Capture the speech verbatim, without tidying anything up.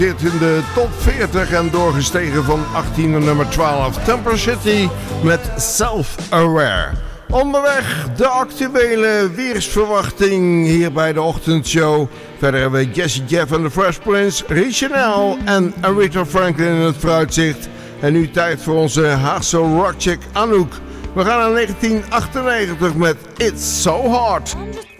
Zit in de top veertig en doorgestegen van achttien naar nummer twaalf. Temper City met Self-Aware. Onderweg de actuele weersverwachting hier bij de ochtendshow. Verder hebben we Jesse Jeff en de Fresh Prince, Richanel en Aretha Franklin in het vooruitzicht. En nu tijd voor onze Haagse rockchick Anouk. We gaan naar negentien achtennegentig met It's So Hard.